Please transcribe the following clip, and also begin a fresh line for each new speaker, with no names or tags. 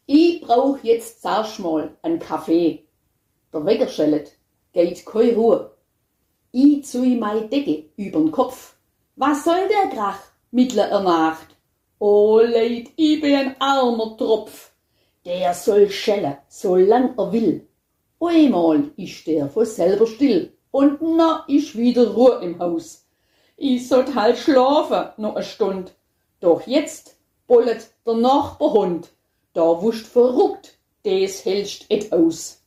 Ich brauch jetzt zuerst mal einen Kaffee. Der Wecker schellet, geht keine Ruhe. Ich zui meine Decke übern Kopf. Was soll der Krach, mittler Nacht? Oh Leid, ich bin ein armer Tropf. Der soll schellen, solang er will. Einmal ist der von selber still und na ist wieder Ruhe im Haus. Ich sollt halt schlafen, noch eine Stund. Doch jetzt bollet der Nachbarhund. Da wuscht verrückt, des hältst et aus.